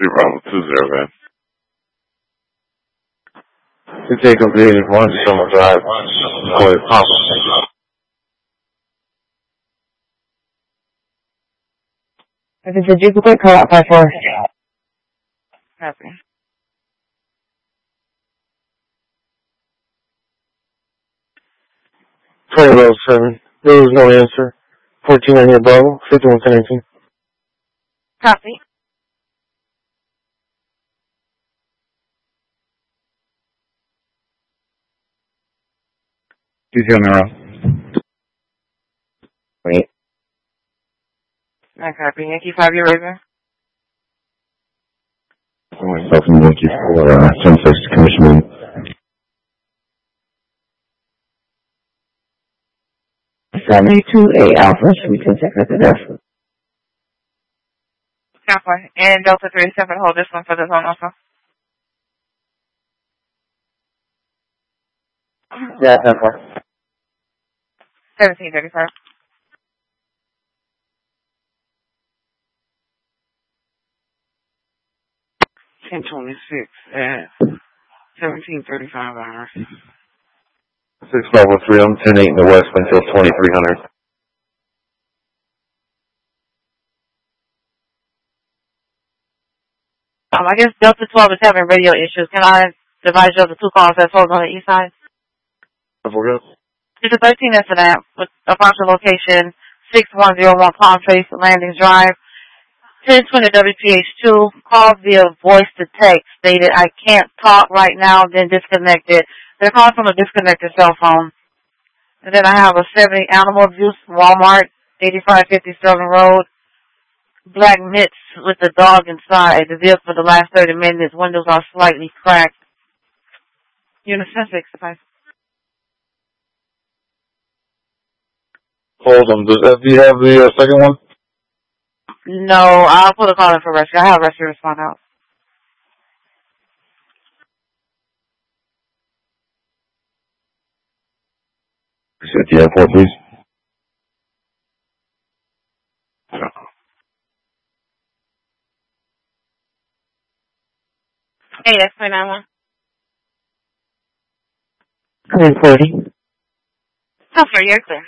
Bravo 20, man. You take them to 81 Summer Drive, Corey Papa. If it's a duplicate, call out 54. Copy. Level 7. There was no answer. 14 on your Bravo, 511018. Copy. He's on the row. Wait. I copy. Yankee 5, you're raising. Myself and Yankee for 10-6 commission. 782A Alpha, should we consecutive F? Copy. And Delta 37, hold this one for the zone also. Yeah, 10-4. 1735. at 1735 hours. 6 Bravo 3, I'm 10-8 in the west until 2300. I guess Delta 12 is having radio issues. Can I divide you up to 2 calls that's hold on the east side? It's a 13 incident with a function location 6101 Palm Trace Landings Drive. 1020 WPH2 called via voice to text stated, I can't talk right now, then disconnected. They're calling from a disconnected cell phone. And then I have a 70 animal abuse, Walmart, 8557 Road. Black mitts with the dog inside. The vehicle for the last 30 minutes. Windows are slightly cracked. Unison 65. Hold on, do you have the second one? No, I'll put a call in for rescue. I have rescue respond out. At the airport, please. Hey, that's 991. 140. How far? You're clear.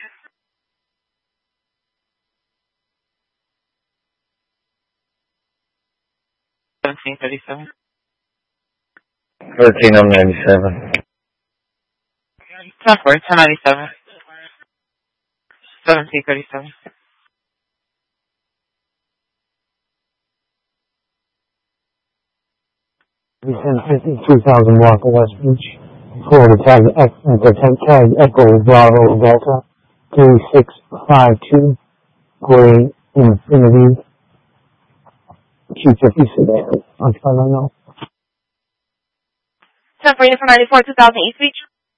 1737. 13 on 97. How far? 1097. 1737. We send 52,000 block of West Beach. Florida tag Echo Bravo Delta 3652. Gray Infinity Q50 sedan. On 590. 10 for 94, 2000 East Beach.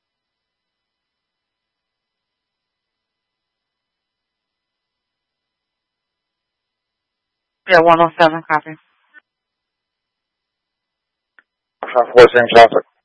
Yeah, 107, copy. 4 same traffic.